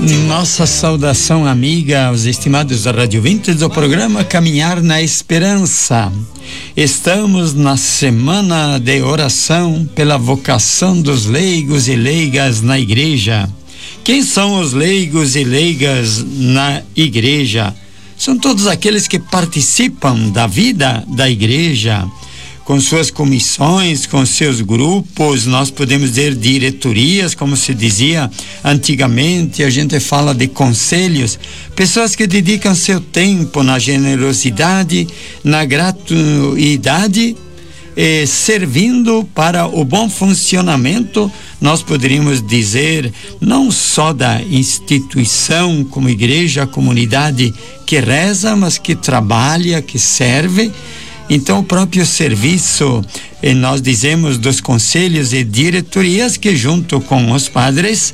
Nossa saudação amiga aos estimados radiovintes do programa Caminhar na Esperança. Estamos na semana de oração pela vocação dos leigos e leigas na igreja. Quem são os leigos e leigas na igreja? São todos aqueles que participam da vida da igreja, com suas comissões, com seus grupos, nós podemos dizer diretorias, como se dizia antigamente, a gente fala de conselhos, pessoas que dedicam seu tempo na generosidade, na gratuidade, servindo para o bom funcionamento, nós poderíamos dizer, não só da instituição como igreja, comunidade que reza, mas que trabalha, que serve. Então, o próprio serviço, nós dizemos dos conselhos e diretorias que junto com os padres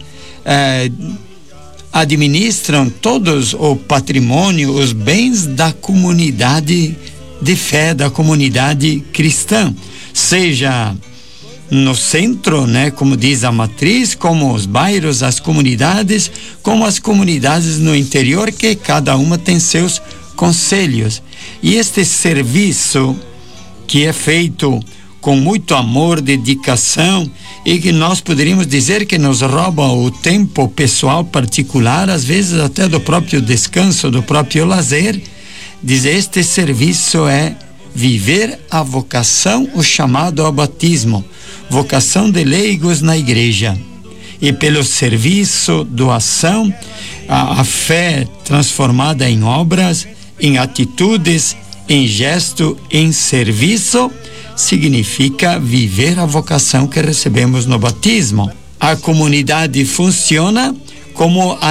administram todos o patrimônio, os bens da comunidade de fé, da comunidade cristã, seja no centro, né, como diz a matriz, como os bairros, as comunidades, como as comunidades no interior, que cada uma tem seus conselhos. E este serviço que é feito com muito amor, dedicação, e que nós poderíamos dizer que nos rouba o tempo pessoal particular, às vezes até do próprio descanso, do próprio lazer, diz este serviço é viver a vocação, o chamado ao batismo, vocação de leigos na igreja. E pelo serviço, doação, a fé transformada em obras, em atitudes, em gesto, em serviço, significa viver a vocação que recebemos no batismo. A comunidade funciona como a